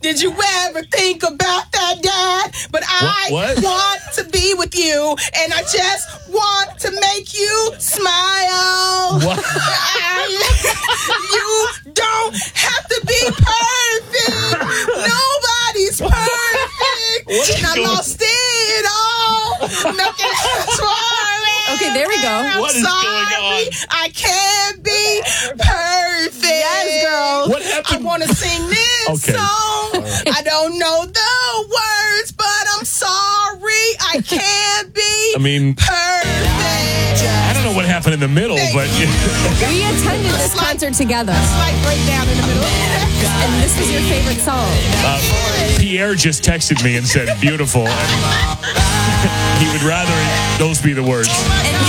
Did you ever think about that, Dad? But I What? want to be with you, and I just want to make you smile. What? You don't have to be perfect. Nobody's perfect. And I lost it all. Nothing Okay, there we go. What is going on? I can't be perfect. Yes, girl. What happened? I want to sing this Okay. song. I don't know the words, but I'm sorry. I can't be perfect. I don't know what happened in the middle, but We attended this concert together, Slight breakdown in the middle. and this was your favorite song. Pierre just texted me and said, beautiful. And he would rather those be the words. And